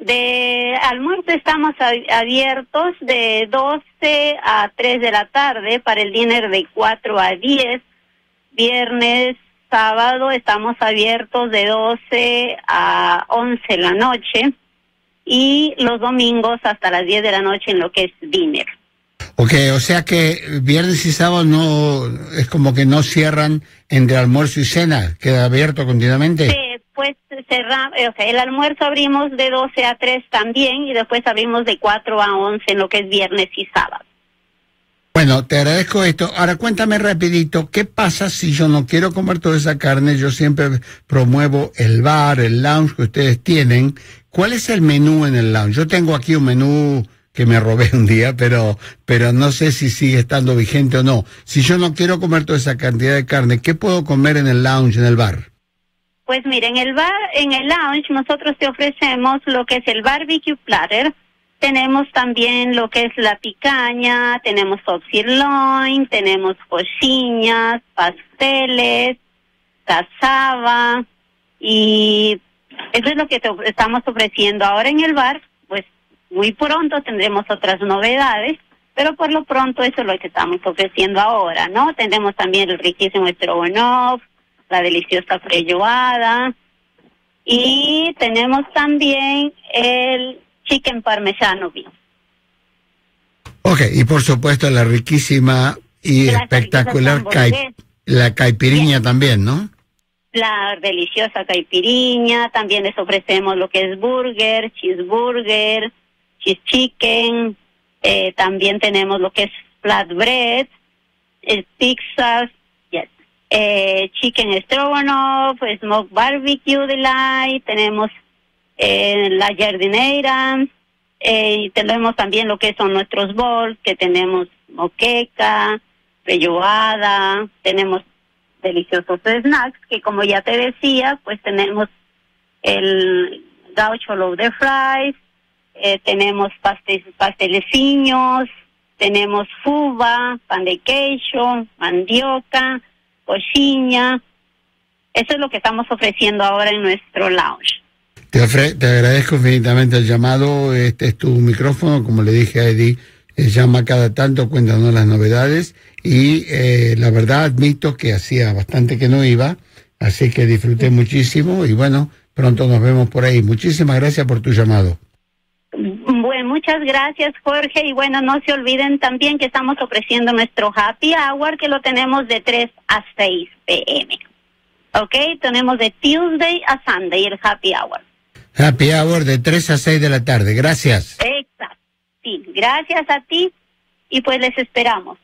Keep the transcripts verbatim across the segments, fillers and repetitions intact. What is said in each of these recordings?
De almuerzo estamos a- abiertos de doce a tres de la tarde, para el dinner de cuatro a diez. Viernes, sábado estamos abiertos de doce a once de la noche, y los domingos hasta las diez de la noche en lo que es dinner. Ok, o sea que viernes y sábado no, es como que no cierran entre almuerzo y cena, queda abierto continuamente. Sí, pues cerramos, o sea, el almuerzo abrimos de doce a tres también, y después abrimos de cuatro a once en lo que es viernes y sábado. Bueno, te agradezco esto. Ahora cuéntame rapidito, ¿qué pasa si yo no quiero comer toda esa carne? Yo siempre promuevo el bar, el lounge que ustedes tienen. ¿Cuál es el menú en el lounge? Yo tengo aquí un menú que me robé un día, pero pero no sé si sigue estando vigente o no. Si yo no quiero comer toda esa cantidad de carne, ¿qué puedo comer en el lounge, en el bar? Pues miren, en el bar, en el lounge nosotros te ofrecemos lo que es el barbecue platter. Tenemos también lo que es la picaña, tenemos top sirloin, tenemos coxinhas, pasteles, cassava, y eso es lo que te of- estamos ofreciendo ahora en el bar. Pues muy pronto tendremos otras novedades, pero por lo pronto eso es lo que estamos ofreciendo ahora, ¿no? Tendremos también el riquísimo stroganoff, la deliciosa feijoada, y tenemos también el chicken parmesano beef. Ok, y por supuesto la riquísima y Las espectacular deliciosas cai- hamburguesas. la caipiriña también, ¿no? La deliciosa caipiriña, también les ofrecemos lo que es burger, cheeseburger, cheese chicken, eh, también tenemos lo que es flatbread, eh, pizzas, yes, eh, chicken stroganoff, smoked barbecue delight, tenemos eh, la jardinera, eh, y tenemos también lo que son nuestros bowls, que tenemos moqueca, feijoada, tenemos deliciosos snacks, que como ya te decía, pues tenemos el gaucho loaf de fries, eh, tenemos pastes, pasteleciños, tenemos fuba, pan de queijo, mandioca, coxinha. Eso es lo que estamos ofreciendo ahora en nuestro lounge. Te, ofre- te agradezco infinitamente el llamado. Este es tu micrófono, como le dije a Eddie, eh, llama cada tanto, cuéntanos las novedades, y eh, la verdad admito que hacía bastante que no iba, así que disfruté muchísimo y bueno, pronto nos vemos por ahí. Muchísimas gracias por tu llamado. Bueno, muchas gracias, Jorge, y bueno, no se olviden también que estamos ofreciendo nuestro happy hour, que lo tenemos de tres a seis p m ¿Ok? Tenemos de Tuesday a Sunday el happy hour. Happy Hour de tres a seis de la tarde. Gracias. Exacto. Sí, gracias a ti, y pues les esperamos.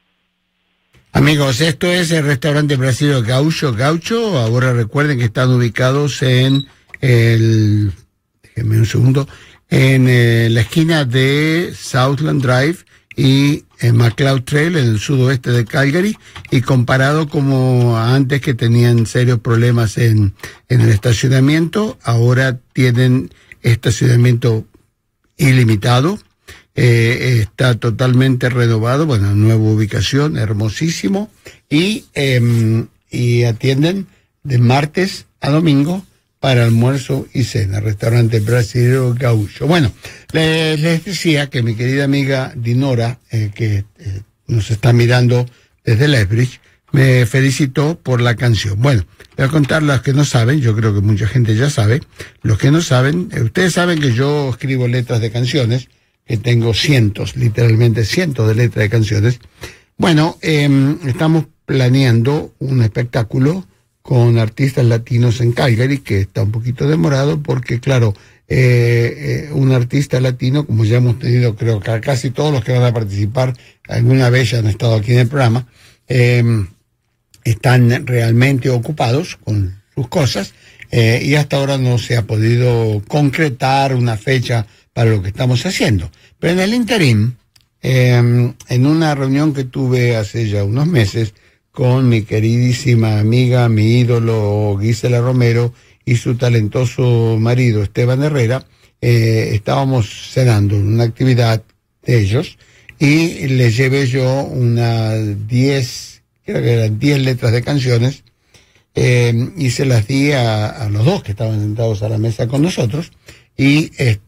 Amigos, esto es el restaurante brasileño Gaucho Gaucho. Ahora recuerden que están ubicados en el... déjenme un segundo. En eh, la esquina de Southland Drive y en McLeod Trail, en el sudoeste de Calgary, y comparado como antes, que tenían serios problemas en, en el estacionamiento, ahora tienen estacionamiento ilimitado, eh, está totalmente renovado, bueno, nueva ubicación, hermosísimo, y, eh, y atienden de martes a domingo para almuerzo y cena, restaurante brasileño Gaucho. Bueno, les, les decía que mi querida amiga Dinora, eh, que eh, nos está mirando desde Lethbridge, me felicitó por la canción. Bueno, voy a contar los que no saben, yo creo que mucha gente ya sabe. Los que no saben, eh, ustedes saben que yo escribo letras de canciones, que tengo cientos, literalmente cientos de letras de canciones. Bueno, eh, estamos planeando un espectáculo con artistas latinos en Calgary, que está un poquito demorado porque, claro, eh, eh, un artista latino, como ya hemos tenido, creo que casi todos los que van a participar alguna vez ya han estado aquí en el programa, eh, están realmente ocupados con sus cosas, eh, y hasta ahora no se ha podido concretar una fecha para lo que estamos haciendo. Pero en el interín, eh, en una reunión que tuve hace ya unos meses, con mi queridísima amiga, mi ídolo Gisela Romero y su talentoso marido Esteban Herrera, eh, estábamos cenando en una actividad de ellos y les llevé yo unas diez, creo que eran diez letras de canciones, eh, y se las di a, a los dos que estaban sentados a la mesa con nosotros, y este